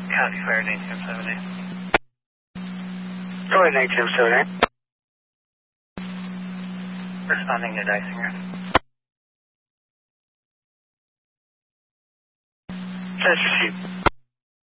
Copy, fire 1970. Fire 1970. Responding to Dysinger. That's received.